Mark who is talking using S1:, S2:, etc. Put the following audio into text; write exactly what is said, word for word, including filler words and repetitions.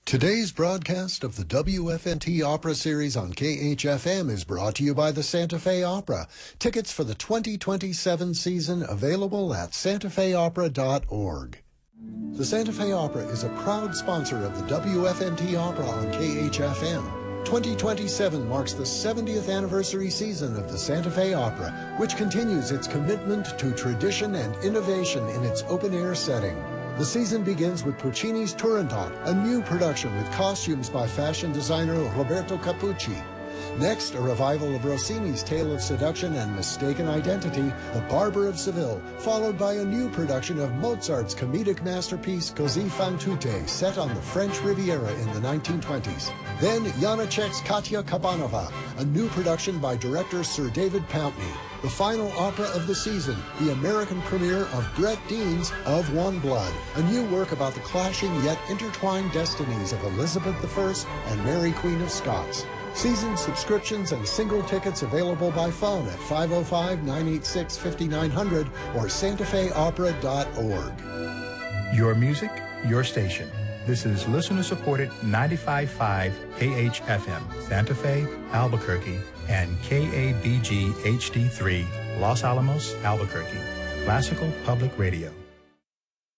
S1: Today's broadcast of the W F N T Opera Series on K H F M is brought to you by the Santa Fe Opera. Tickets for the twenty twenty-seven season available at santa fe opera dot org. The Santa Fe Opera is a proud sponsor of the W F N T Opera on K H F M. twenty twenty-seven marks the seventieth anniversary season of the Santa Fe Opera, which continues its commitment to tradition and innovation in its open-air setting. The season begins with Puccini's Turandot, a new production with costumes by fashion designer Roberto Capucci. Next, a revival of Rossini's Tale of Seduction and Mistaken Identity, The Barber of Seville, followed by a new production of Mozart's comedic masterpiece Così fan tutte, set on the French Riviera in the nineteen twenties. Then Janacek's Katya Kabanova, a new production by director Sir David Pountney. The final opera of the season, the American premiere of Brett Dean's Of One Blood, a new work about the clashing yet intertwined destinies of Elizabeth the First and Mary Queen of Scots. Season subscriptions and single tickets available by phone at five oh five, nine eight six, five nine zero zero or santa fe opera dot org.
S2: Your music, your station. This is listener-supported ninety-five point five K H F M, Santa Fe, Albuquerque, and K A B G H D three, Los Alamos, Albuquerque. Classical Public Radio.